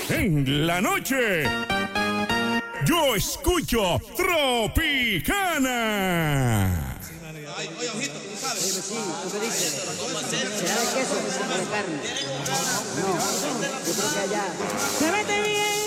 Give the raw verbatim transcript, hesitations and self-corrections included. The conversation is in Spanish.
en la noche. Yo escucho Tropicana. Ay, oye, ojito, ¿tú sabes? Sí, sí, ¿tú qué dices? ¿Será de queso o de carne? No, yo creo que allá. Se mete bien.